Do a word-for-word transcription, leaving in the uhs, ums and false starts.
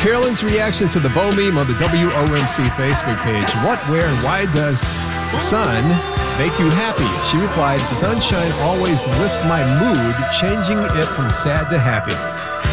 Carolyn's reaction to the Bo meme on the W O M C Facebook page. What, where, and why does the sun make you happy? She replied, sunshine always lifts my mood, changing it from sad to happy.